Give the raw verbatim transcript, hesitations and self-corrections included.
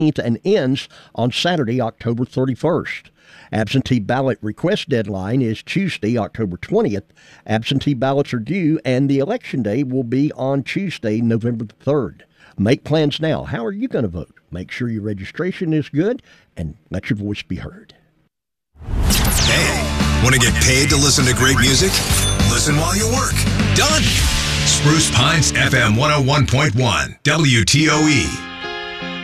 and ends on Saturday, October thirty-first. Absentee ballot request deadline is Tuesday, October twentieth. Absentee ballots are due, and the election day will be on Tuesday, November the third. Make plans now. How are you going to vote? Make sure your registration is good, and let your voice be heard. Hey, want to get paid to listen to great music? Listen while you work. Done. Spruce Pines F M one oh one point one, W T O E.